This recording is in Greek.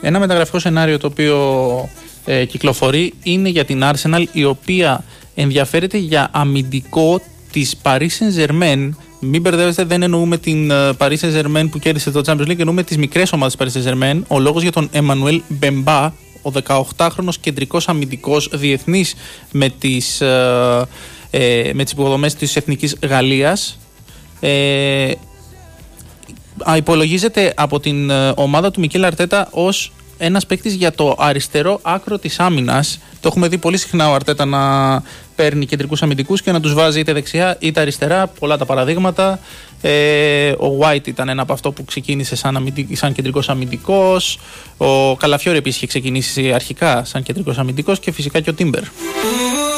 Ένα μεταγραφικό σενάριο το οποίο κυκλοφορεί είναι για την Arsenal, η οποία ενδιαφέρεται για αμυντικό της Paris Saint-Germain. Μην μπερδεύεστε, δεν εννοούμε την Paris Saint-Germain που κέρδισε το Champions League, εννοούμε τις μικρές ομάδες της Paris Saint-Germain. Ο λόγος για τον Emmanuel Μπεμπά, ο 18χρονος κεντρικός αμυντικός διεθνής με τις υποδομές της Εθνικής Γαλλίας. Υπολογίζεται από την ομάδα του Μικέλ Αρτέτα ως ένας παίκτης για το αριστερό άκρο της άμυνας. Το έχουμε δει πολύ συχνά ο Αρτέτα να παίρνει κεντρικούς αμυντικούς και να τους βάζει είτε δεξιά είτε αριστερά. Πολλά τα παραδείγματα. Ο White ήταν ένα από αυτό που ξεκίνησε σαν κεντρικός αμυντικός. Ο Καλαφιόρι επίσης είχε ξεκινήσει αρχικά σαν κεντρικός αμυντικός και φυσικά και ο Τίμπερ.